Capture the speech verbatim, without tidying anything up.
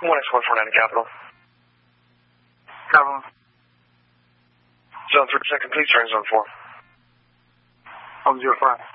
one X one four nine to Capital. Capital. Zone three percent complete, turn zone four. Home zero five.